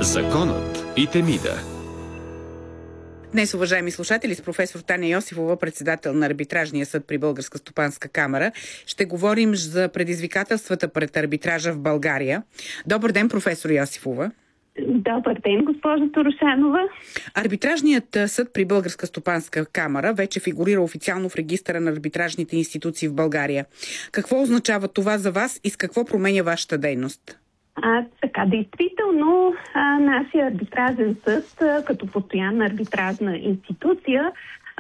Законът и Темида. Днес, уважаеми слушатели, с професор Таня Йосифова, председател на Арбитражния съд при Българска стопанска камара, ще говорим за предизвикателствата пред арбитража в България. Добър ден, професор Йосифова. Добър ден, госпожо Торошанова. Арбитражният съд при Българска стопанска камара вече фигурира официално в регистъра на арбитражните институции в България. Какво означава това за вас и с какво променя вашата дейност? Така, действително, нашия арбитражен съд, като постоянна арбитражна институция,